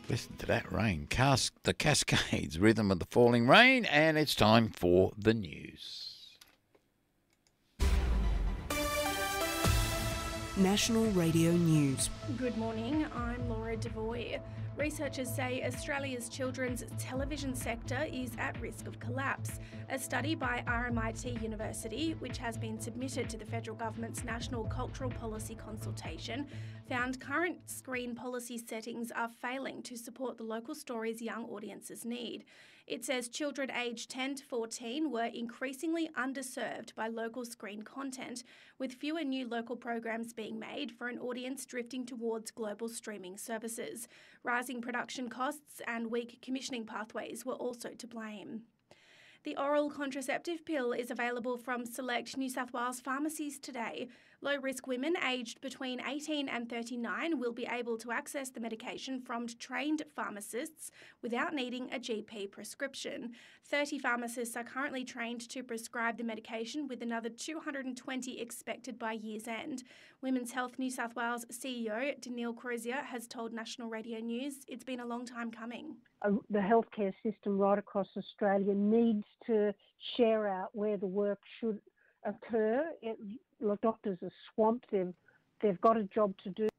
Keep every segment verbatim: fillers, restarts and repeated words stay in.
Listen to that rain. Cas- the Cascades, rhythm of the falling rain, and it's time for the news. National Radio News. Good morning, I'm Laura Devoy. Researchers say Australia's children's television sector is at risk of collapse. A study by R M I T University, which has been submitted to the federal government's National Cultural Policy Consultation, found current screen policy settings are failing to support the local stories young audiences need. It says children aged ten to fourteen were increasingly underserved by local screen content, with fewer new local programs being made for an audience drifting towards global streaming services. Rising production costs and weak commissioning pathways were also to blame. The oral contraceptive pill is available from select New South Wales pharmacies today. Low-risk women aged between eighteen and thirty-nine will be able to access the medication from trained pharmacists without needing a G P prescription. thirty pharmacists are currently trained to prescribe the medication, with another two hundred twenty expected by year's end. Women's Health New South Wales C E O Danielle Crozier has told National Radio News it's been a long time coming. Uh, the healthcare system right across Australia needs to share out where the work should occur. It, look, doctors are swamped. They've, they've got a job to do.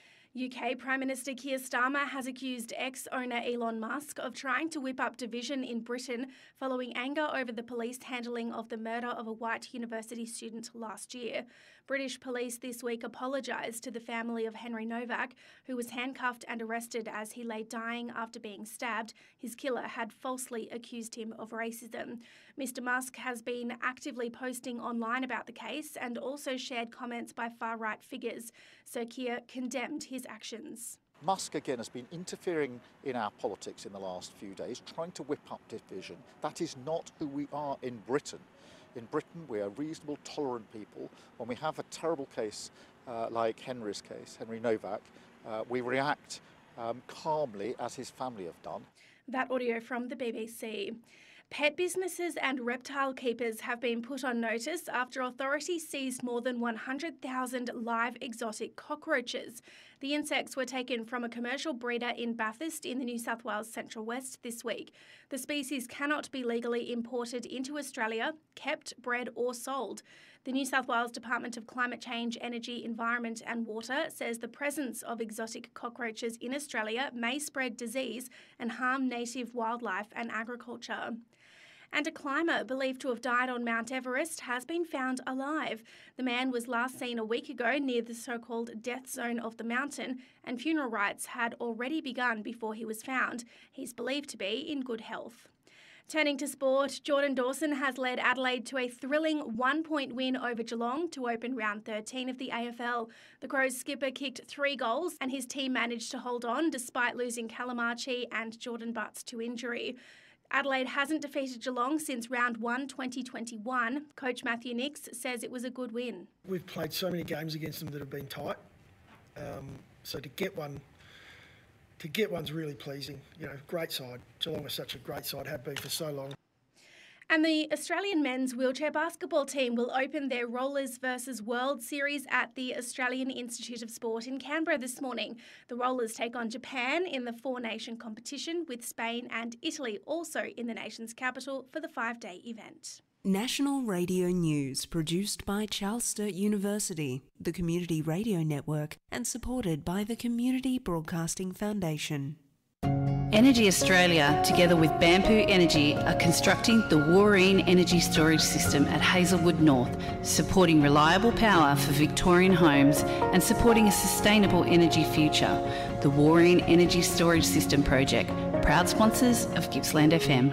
U K Prime Minister Keir Starmer has accused ex-owner Elon Musk of trying to whip up division in Britain following anger over the police handling of the murder of a white university student last year. British police this week apologised to the family of Henry Novak, who was handcuffed and arrested as he lay dying after being stabbed. His killer had falsely accused him of racism. Mister Musk has been actively posting online about the case and also shared comments by far-right figures. Sir Keir condemned his actions. Musk again has been interfering in our politics in the last few days, trying to whip up division. That is not who we are in Britain. In Britain, we are reasonable, tolerant people. When we have a terrible case uh, like Henry's case, Henry Novak, uh, we react um, calmly, as his family have done. That audio from the B B C. Pet businesses and reptile keepers have been put on notice after authorities seized more than one hundred thousand live exotic cockroaches. The insects were taken from a commercial breeder in Bathurst in the New South Wales Central West this week. The species cannot be legally imported into Australia, kept, bred or sold. The New South Wales Department of Climate Change, Energy, Environment and Water says the presence of exotic cockroaches in Australia may spread disease and harm native wildlife and agriculture. And a climber believed to have died on Mount Everest has been found alive. The man was last seen a week ago near the so-called death zone of the mountain, and funeral rites had already begun before he was found. He's believed to be in good health. Turning to sport, Jordan Dawson has led Adelaide to a thrilling one-point win over Geelong to open round thirteen of the A F L. The Crows skipper kicked three goals and his team managed to hold on despite losing Calamachi and Jordan Butts to injury. Adelaide hasn't defeated Geelong since round one twenty twenty-one. Coach Matthew Nix says it was a good win. We've played so many games against them that have been tight. Um, so to get one, to get one's really pleasing. You know, great side. Geelong is such a great side, have been for so long. And the Australian men's wheelchair basketball team will open their Rollers versus World Series at the Australian Institute of Sport in Canberra this morning. The Rollers take on Japan in the four-nation competition, with Spain and Italy also in the nation's capital for the five-day event. National Radio News, produced by Charles Sturt University, the Community Radio Network, and supported by the Community Broadcasting Foundation. Energy Australia, together with Bamboo Energy, are constructing the Wooreen Energy Storage System at Hazelwood North, supporting reliable power for Victorian homes and supporting a sustainable energy future. The Wooreen Energy Storage System project, proud sponsors of Gippsland F M.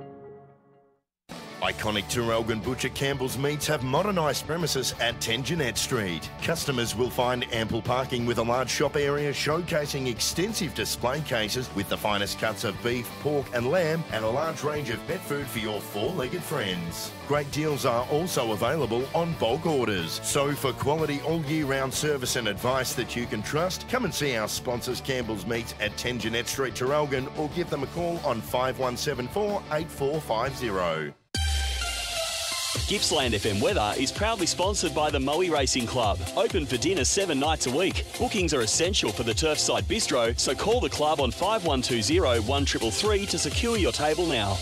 Iconic Traralgon Butcher Campbell's Meats have modernised premises at ten Jeanette Street. Customers will find ample parking with a large shop area showcasing extensive display cases with the finest cuts of beef, pork and lamb, and a large range of pet food for your four-legged friends. Great deals are also available on bulk orders. So for quality all year round service and advice that you can trust, come and see our sponsors Campbell's Meats at ten Jeanette Street, Traralgon, or give them a call on five one seven four, eight four five zero. Gippsland F M weather is proudly sponsored by the Moe Racing Club. Open for dinner seven nights a week. Bookings are essential for the Turfside Bistro, so call the club on five one two zero, one three three three to secure your table now.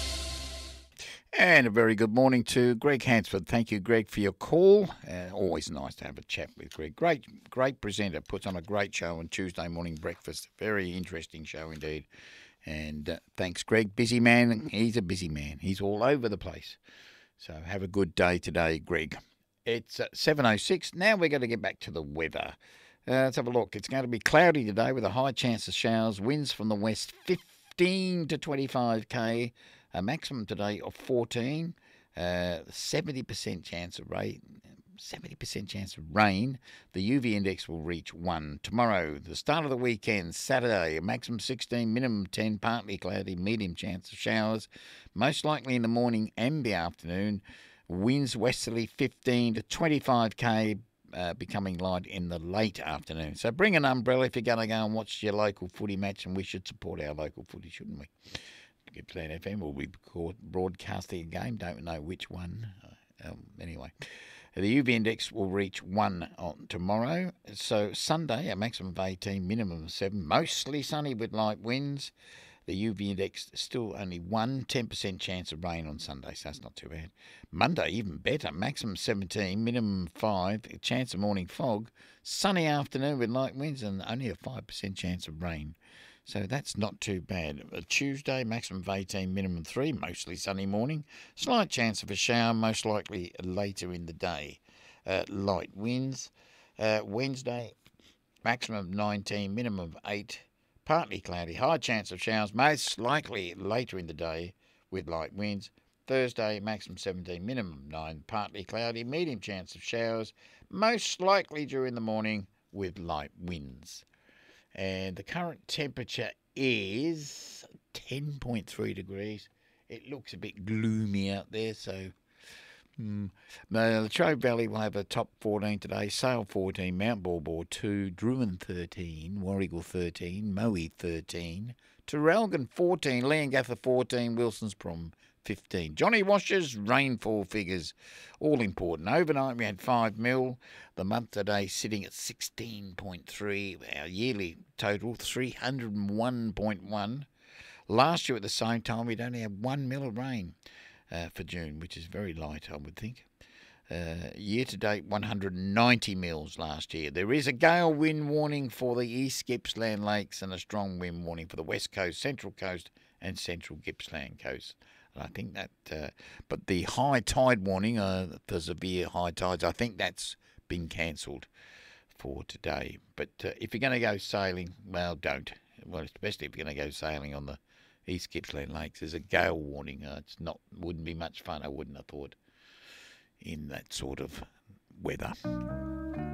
And a very good morning to Greg Hansford. Thank you, Greg, for your call. Uh, always nice to have a chat with Greg. Great, great presenter. Puts on a great show on Tuesday morning breakfast. Very interesting show indeed. And uh, thanks, Greg. Busy man. He's a busy man. He's all over the place. So have a good day today, Greg. It's uh, seven oh six. Now we're going to get back to the weather. Uh, let's have a look. It's going to be cloudy today with a high chance of showers. Winds from the west fifteen to twenty-five k. A maximum today of fourteen. Uh, seventy percent chance of rain. seventy percent chance of rain. The U V index will reach one. Tomorrow, the start of the weekend, Saturday, a maximum sixteen, minimum ten, partly cloudy, medium chance of showers. Most likely in the morning and the afternoon. Winds westerly fifteen to twenty-five k, uh, becoming light in the late afternoon. So bring an umbrella if you're going to go and watch your local footy match, and we should support our local footy, shouldn't we? Gippsland F M will be broadcasting a game. Don't know which one. Um, anyway, the U V index will reach one on tomorrow. So Sunday, a maximum of eighteen, minimum of seven. Mostly sunny with light winds. The U V index still only one. ten percent chance of rain on Sunday, so that's not too bad. Monday, even better. Maximum seventeen, minimum five. A chance of morning fog. Sunny afternoon with light winds and only a five percent chance of rain. So that's not too bad. A Tuesday, maximum of eighteen, minimum three, mostly sunny morning. Slight chance of a shower, most likely later in the day. Uh, light winds. Uh, Wednesday, maximum of nineteen, minimum of eight, partly cloudy. High chance of showers, most likely later in the day with light winds. Thursday, maximum seventeen, minimum nine, partly cloudy. Medium chance of showers, most likely during the morning with light winds. And the current temperature is ten point three degrees. It looks a bit gloomy out there, so... Hmm. The Latrobe Valley will have a top fourteen today. Sale fourteen, Mount Baw two, Druin thirteen, Warrigal thirteen, Moe thirteen, Terrelgan fourteen, Leongatha fourteen, Wilson's Prom fifteen. Johnny Wash's rainfall figures, all important. Overnight we had five mil. The month today sitting at sixteen point three. Our yearly total, three hundred one point one. Last year at the same time we'd only had one mil of rain uh, for June, which is very light, I would think. Uh, year-to-date, one hundred ninety mils last year. There is a gale wind warning for the East Gippsland Lakes and a strong wind warning for the West Coast, Central Coast and Central Gippsland Coast. And I think that, uh, but the high tide warning uh, for severe high tides, I think that's been cancelled for today. But uh, if you're going to go sailing, well, don't. Well, especially if you're going to go sailing on the East Gippsland Lakes, there's a gale warning. Uh, it's not, wouldn't be much fun, I wouldn't have thought, in that sort of weather.